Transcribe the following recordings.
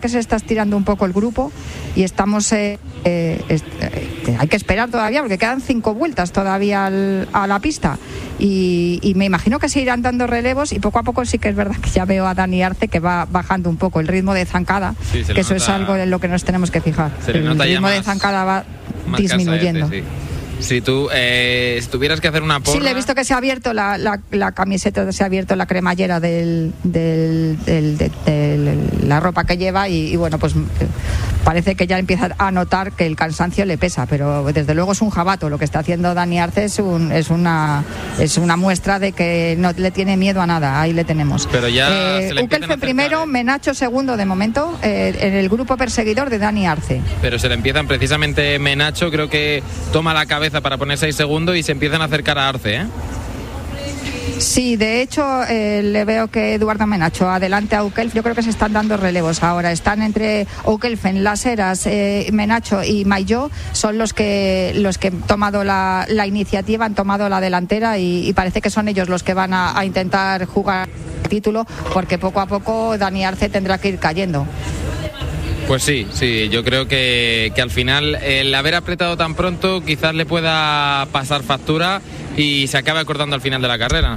que se está estirando un poco el grupo y estamos hay que esperar todavía porque quedan 5 vueltas todavía a la pista y me imagino que se irán dando relevos y poco a poco sí que es verdad que ya veo a Dani Arce que va bajando un poco el ritmo de zancada, que eso es algo en lo que nos tenemos que fijar. El ritmo de zancada va disminuyendo. Si tú si tuvieras que hacer una porra... Sí, le he visto que se ha abierto la camiseta, se ha abierto la cremallera de la ropa que lleva y bueno, pues parece que ya empieza a notar que el cansancio le pesa, pero desde luego es un jabato. Lo que está haciendo Dani Arce es una muestra de que no le tiene miedo a nada. Ahí le tenemos. Pero ya Ukelfe primero, Menacho segundo de momento, en el grupo perseguidor de Dani Arce. Pero se le empiezan precisamente Menacho, creo que toma la cabeza para poner 6 segundos y se empiezan a acercar a Arce, ¿eh? Sí, de hecho le veo que Eduardo Menacho adelante a Ukelfe. Yo creo que se están dando relevos ahora. Están entre Ukelfe, Las Heras, Menacho y Maillot. Son los que han tomado la iniciativa, han tomado la delantera y parece que son ellos los que van a intentar jugar el título, porque poco a poco Dani Arce tendrá que ir cayendo. Pues sí, yo creo que al final el haber apretado tan pronto quizás le pueda pasar factura y se acabe acordando al final de la carrera.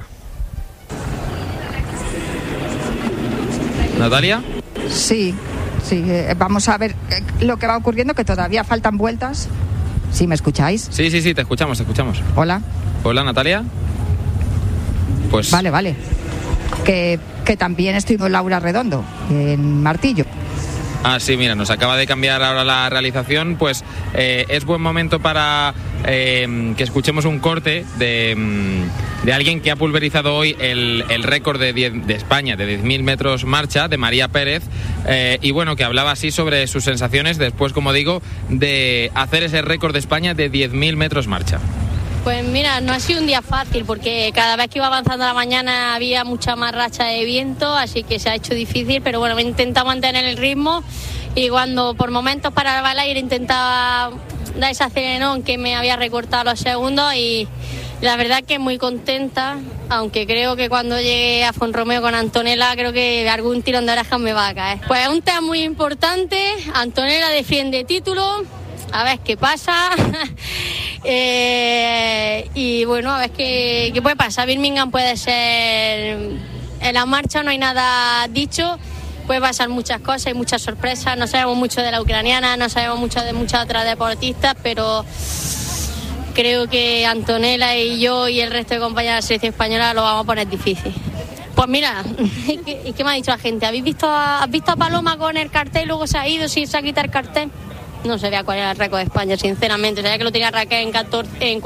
¿Natalia? Sí, vamos a ver lo que va ocurriendo, que todavía faltan vueltas. ¿Sí me escucháis? Sí, te escuchamos. Hola, Natalia. Pues... Vale. Que también estoy con Laura Redondo, en Martillo. Ah, sí, mira, nos acaba de cambiar ahora la realización, pues es buen momento para que escuchemos un corte de alguien que ha pulverizado hoy el récord de España de 10.000 metros marcha, de María Pérez, y bueno, que hablaba así sobre sus sensaciones después, como digo, de hacer ese récord de España de 10.000 metros marcha. Pues mira, no ha sido un día fácil porque cada vez que iba avanzando la mañana había mucha más racha de viento, así que se ha hecho difícil, pero bueno, he intentado mantener el ritmo y cuando por momentos paraba el aire intentaba dar ese acelerenón que me había recortado los segundos y la verdad que muy contenta, aunque creo que cuando llegue a Fonromeo con Antonella creo que algún tirón de orejas me va a caer. Pues es un tema muy importante, Antonella defiende título, a ver qué pasa. Y bueno, a ver qué puede pasar. Birmingham puede ser, en la marcha no hay nada dicho, puede pasar muchas cosas, hay muchas sorpresas, no sabemos mucho de la ucraniana, no sabemos mucho de muchas otras deportistas, pero creo que Antonella y yo y el resto de compañeras de la selección española lo vamos a poner difícil. Pues mira, ¿qué me ha dicho la gente? ¿Has visto a Paloma con el cartel y luego se ha ido sin se ha quitado el cartel? No sabía cuál era el récord de España, sinceramente. Sabía que lo tenía Raquel en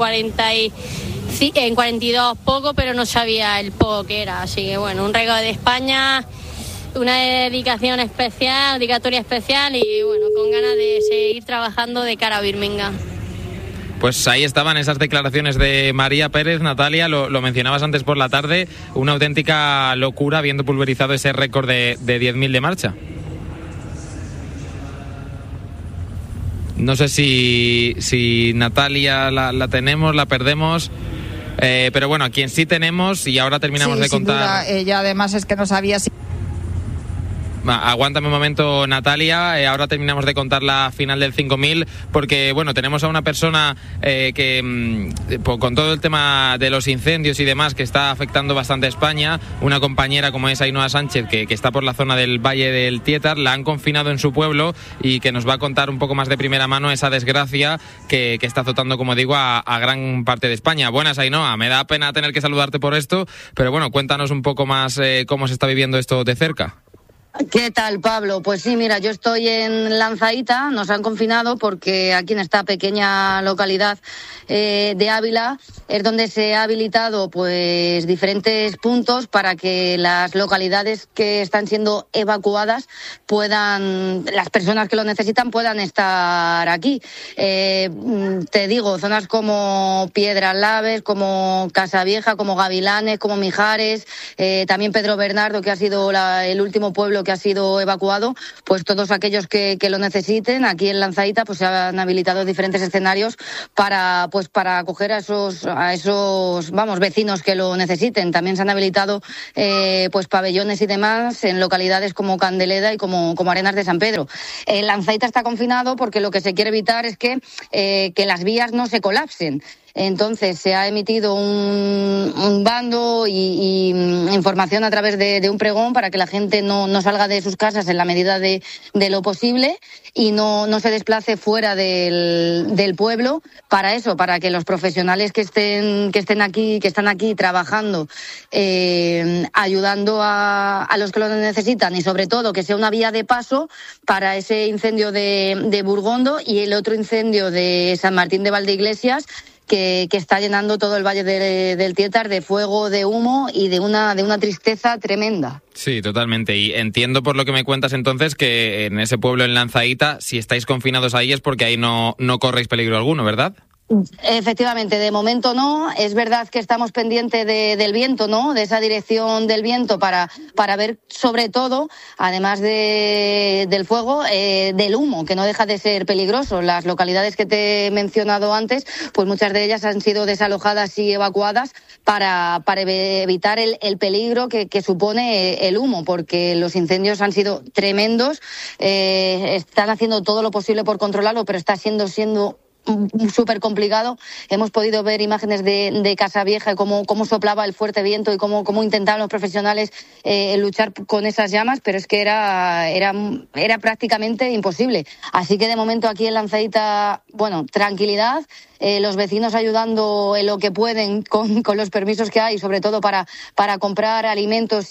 42 poco, pero no sabía el poco que era. Así que bueno, un récord de España, una dedicatoria especial y bueno, con ganas de seguir trabajando de cara a Birmingham. Pues ahí estaban esas declaraciones de María Pérez. Natalia, lo mencionabas antes por la tarde, una auténtica locura habiendo pulverizado ese récord de 10.000 de marcha. No sé si Natalia la tenemos, la perdemos, pero bueno, a quien sí tenemos y ahora terminamos de contar... Sin duda, ella además es que no sabía si... Aguántame un momento, Natalia, ahora terminamos de contar la final del 5.000 porque, bueno, tenemos a una persona que con todo el tema de los incendios y demás que está afectando bastante a España, una compañera como es Ainhoa Sánchez que está por la zona del Valle del Tietar, la han confinado en su pueblo y que nos va a contar un poco más de primera mano esa desgracia que está azotando, como digo, a gran parte de España. Buenas, Ainhoa, me da pena tener que saludarte por esto, pero bueno, cuéntanos un poco más cómo se está viviendo esto de cerca. ¿Qué tal, Pablo? Pues sí, mira, yo estoy en Lanzaíta, nos han confinado porque aquí en esta pequeña localidad de Ávila es donde se ha habilitado pues diferentes puntos para que las localidades que están siendo evacuadas las personas que lo necesitan puedan estar aquí. Te digo, zonas como Piedras Laves, como Casavieja, como Gavilanes, como Mijares, también Pedro Bernardo, que ha sido el último pueblo que que ha sido evacuado, pues todos aquellos que lo necesiten, aquí en Lanzaita pues se han habilitado diferentes escenarios para acoger a esos vecinos que lo necesiten. También se han habilitado pues pabellones y demás en localidades como Candeleda y como Arenas de San Pedro. Lanzaita está confinado porque lo que se quiere evitar es que las vías no se colapsen. Entonces se ha emitido un bando y información a través de un pregón para que la gente no salga de sus casas en la medida de lo posible y no se desplace fuera del pueblo. Para eso, para que los profesionales que están aquí trabajando, ayudando a los que lo necesitan, y sobre todo que sea una vía de paso para ese incendio de Burgondo y el otro incendio de San Martín de Valdeiglesias, que está llenando todo el Valle del Tietar de fuego, de humo y de una tristeza tremenda. Sí, totalmente. Y entiendo por lo que me cuentas entonces que en ese pueblo, en Lanzaita, si estáis confinados ahí es porque ahí no corréis peligro alguno, ¿verdad? Efectivamente, de momento no. Es verdad que estamos pendientes del viento, ¿no? De esa dirección del viento para ver, sobre todo, además del fuego, del humo, que no deja de ser peligroso. Las localidades que te he mencionado antes, pues muchas de ellas han sido desalojadas y evacuadas para evitar el peligro que supone el humo, porque los incendios han sido tremendos. Están haciendo todo lo posible por controlarlo, pero está siendo súper complicado. Hemos podido ver imágenes de Casavieja y cómo soplaba el fuerte viento y cómo intentaban los profesionales luchar con esas llamas, pero es que era prácticamente imposible. Así que de momento aquí en Lanzaita, bueno, tranquilidad. Los vecinos ayudando en lo que pueden con los permisos que hay, sobre todo para comprar alimentos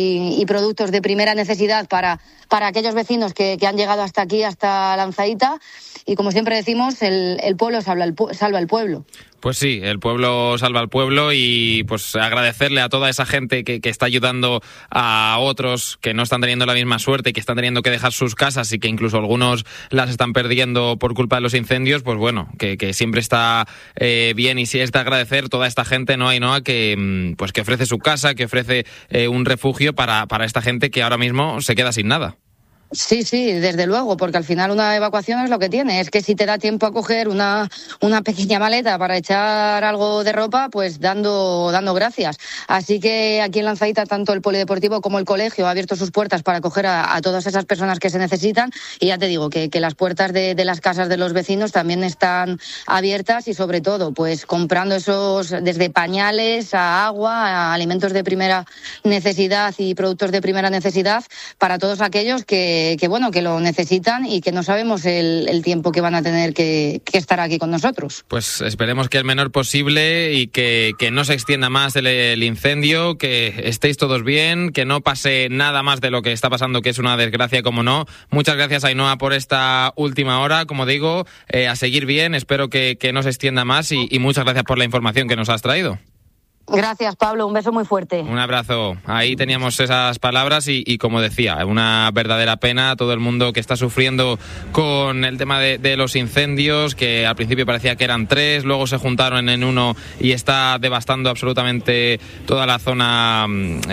y productos de primera necesidad para aquellos vecinos que han llegado hasta aquí, hasta Lanzaita. Y como siempre decimos, el pueblo salva al pueblo. Pues sí, el pueblo salva al pueblo y pues agradecerle a toda esa gente que está ayudando a otros que no están teniendo la misma suerte y que están teniendo que dejar sus casas y que incluso algunos las están perdiendo por culpa de los incendios. Pues bueno, que siempre está bien y sí es de agradecer toda esta gente, ¿no, Ainhoa? Que ofrece su casa, que ofrece un refugio para esta gente que ahora mismo se queda sin nada. Sí, desde luego, porque al final una evacuación es lo que tiene, es que si te da tiempo a coger una pequeña maleta para echar algo de ropa, pues dando gracias. Así que aquí en Lanzaita tanto el polideportivo como el colegio ha abierto sus puertas para acoger a todas esas personas que se necesitan, y ya te digo que las puertas de las casas de los vecinos también están abiertas, y sobre todo pues comprando desde pañales a agua, a alimentos de primera necesidad y productos de primera necesidad para todos aquellos que lo necesitan y que no sabemos el tiempo que van a tener que estar aquí con nosotros. Pues esperemos que el menor posible y que no se extienda más el incendio, que estéis todos bien, que no pase nada más de lo que está pasando, que es una desgracia, como no. Muchas gracias, Ainhoa, por esta última hora. Como digo, a seguir bien, espero que no se extienda más y muchas gracias por la información que nos has traído. Gracias, Pablo. Un beso muy fuerte. Un abrazo. Ahí teníamos esas palabras y como decía, una verdadera pena a todo el mundo que está sufriendo con el tema de los incendios, que al principio parecía que eran 3, luego se juntaron en uno y está devastando absolutamente toda la zona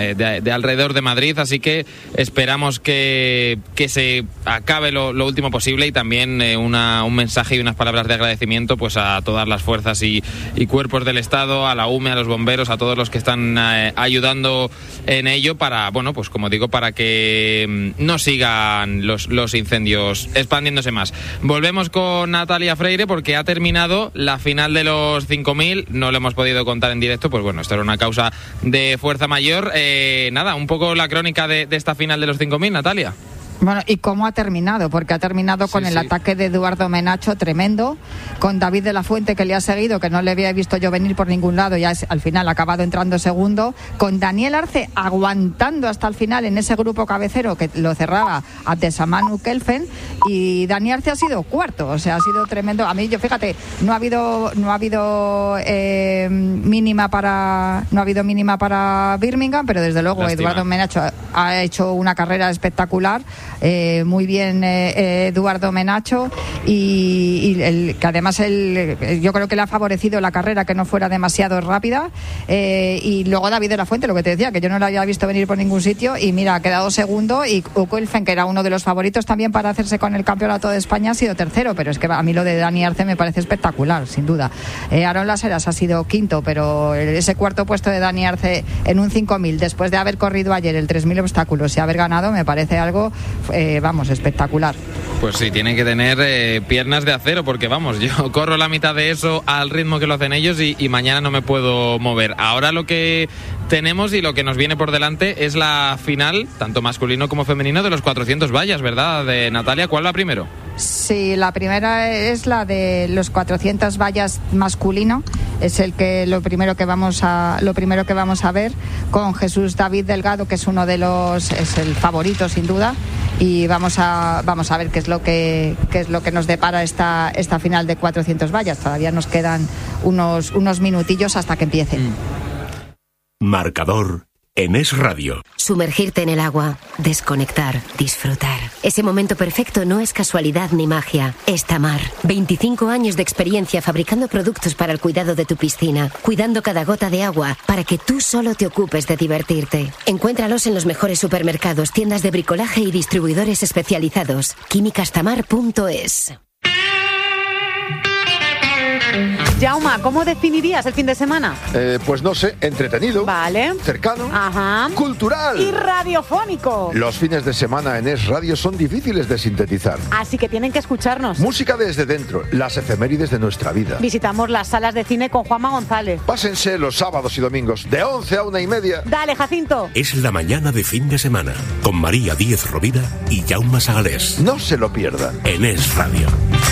de alrededor de Madrid. Así que esperamos que se acabe lo último posible, y también un mensaje y unas palabras de agradecimiento pues a todas las fuerzas y cuerpos del Estado, a la UME, a los bomberos, a todos los que están ayudando en ello para, bueno, pues como digo, para que no sigan los incendios expandiéndose más. Volvemos con Natalia Freire porque ha terminado la final de los 5.000, no lo hemos podido contar en directo, pues bueno, esto era una causa de fuerza mayor. Un poco la crónica de esta final de los 5.000, Natalia. Bueno, ¿y cómo ha terminado? Porque ha terminado con el ataque de Eduardo Menacho tremendo, con David de la Fuente, que le ha seguido, que no le había visto yo venir por ningún lado, y al final ha acabado entrando segundo, con Daniel Arce aguantando hasta el final en ese grupo cabecero que lo cerraba a Tesamanu Kelfen, y Dani Arce ha sido cuarto, o sea, ha sido tremendo. A mí, fíjate, no ha habido mínima para Birmingham, pero desde luego Lástima. Eduardo Menacho ha hecho una carrera espectacular. muy bien Eduardo Menacho que además yo creo que le ha favorecido la carrera, que no fuera demasiado rápida, y luego David de la Fuente, lo que te decía, que yo no lo había visto venir por ningún sitio, y mira, ha quedado segundo, y O'Kelfen, que era uno de los favoritos también para hacerse con el campeonato de España, ha sido tercero, pero es que a mí lo de Dani Arce me parece espectacular, sin duda. Aaron Las Heras ha sido quinto, pero ese cuarto puesto de Dani Arce en un 5.000, después de haber corrido ayer el 3.000 obstáculos y haber ganado, me parece algo, espectacular. Pues sí, tiene que tener piernas de acero, porque vamos, yo corro la mitad de eso al ritmo que lo hacen ellos y mañana no me puedo mover. Ahora lo que tenemos y lo que nos viene por delante es la final, tanto masculino como femenino, de los 400 vallas, ¿verdad, Natalia? ¿Cuál va primero? Sí, la primera es la de los 400 vallas masculino, es lo primero que vamos a ver, con Jesús David Delgado, que es es el favorito sin duda, y vamos a ver qué es lo que nos depara esta final de 400 vallas. Todavía nos quedan unos minutillos hasta que empiece. Marcador en Es Radio. Sumergirte en el agua, desconectar, disfrutar. Ese momento perfecto no es casualidad ni magia, es Tamar. 25 años de experiencia fabricando productos para el cuidado de tu piscina, cuidando cada gota de agua para que tú solo te ocupes de divertirte. Encuéntralos en los mejores supermercados, tiendas de bricolaje y distribuidores especializados. Químicastamar.es. Jauma, ¿cómo definirías el fin de semana? Pues no sé, entretenido. Vale. Cercano. Ajá. Cultural. Y radiofónico. Los fines de semana en Es Radio son difíciles de sintetizar. Así que tienen que escucharnos. Música desde dentro, las efemérides de nuestra vida. Visitamos las salas de cine con Juanma González. Pásense los sábados y domingos de 11 a 1:30. Dale, Jacinto. Es la mañana de fin de semana, con María Díez Rovira y Jaume Sagalés. No se lo pierdan. En Es Radio.